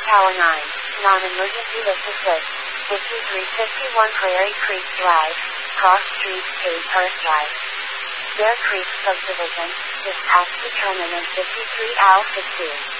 Tower 9, non-emergency lift assist, 5351 Prairie Creek Drive, Cross Street, Payhurst Drive. Bear Creek Subdivision, dispatch determinant 53 Al 15.